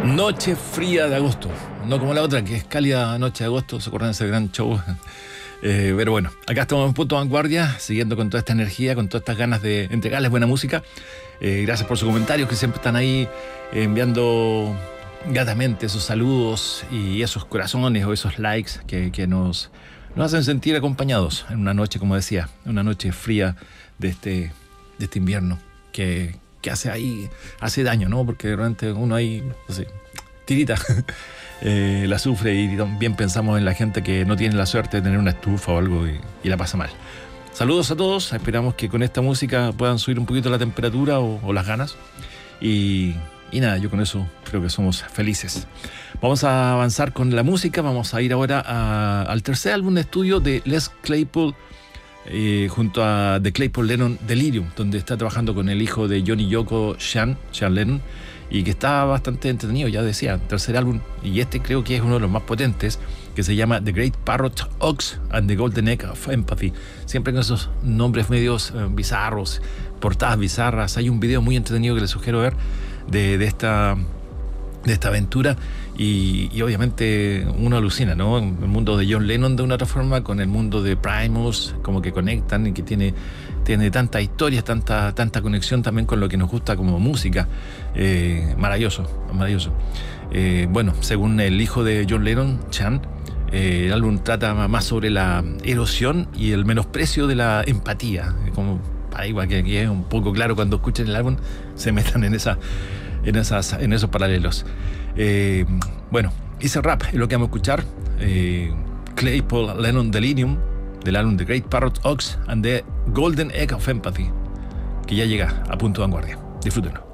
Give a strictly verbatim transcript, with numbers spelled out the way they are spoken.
Noche fría de agosto, no como la otra que es cálida noche de agosto. ¿Se acuerdan de ese gran show? Eh, pero bueno, acá estamos en Punto Vanguardia, siguiendo con toda esta energía, con todas estas ganas de entregarles buena música. Eh, gracias por sus comentarios, que siempre están ahí eh, enviando gratamente esos saludos y esos corazones o esos likes que, que nos, nos hacen sentir acompañados en una noche, como decía, una noche fría de este, de este invierno que, que hace ahí, hace daño, ¿no? Porque realmente uno ahí, no sé, tirita. Eh, la sufre y también pensamos en la gente que no tiene la suerte de tener una estufa o algo y, y la pasa mal. Saludos a todos, esperamos que con esta música puedan subir un poquito la temperatura o, o las ganas y, y nada, yo con eso creo que somos felices. Vamos a avanzar con la música, vamos a ir ahora a, al tercer álbum de estudio de Les Claypool eh, junto a The Claypool Lennon Delirium, donde está trabajando con el hijo de John y Yoko, Sean, Sean Lennon, y que está bastante entretenido, ya decía, tercer álbum, y este creo que es uno de los más potentes, que se llama The Great Parrot Ox and the Golden Egg of Empathy. Siempre con esos nombres medios eh, bizarros, portadas bizarras. Hay un video muy entretenido que les sugiero ver de, de, esta, de esta aventura, y, y obviamente uno alucina, ¿no? El mundo de John Lennon de una otra forma con el mundo de Primus, como que conectan y que tiene... tiene tantas historias, tanta, tanta conexión también con lo que nos gusta como música. Eh, maravilloso, maravilloso. Eh, bueno, según el hijo de John Lennon, Sean, eh, el álbum trata más sobre la erosión y el menosprecio de la empatía. Como para igual que aquí es un poco claro cuando escuchen el álbum, se metan en, esa, en, esas, en esos paralelos. Eh, bueno, ese rap es lo que vamos a escuchar. Eh, Claypool Lennon Delirium, del álbum The Great Parrot Ox and the Golden Egg of Empathy, que ya llega a Punto Vanguardia. Disfrútenlo.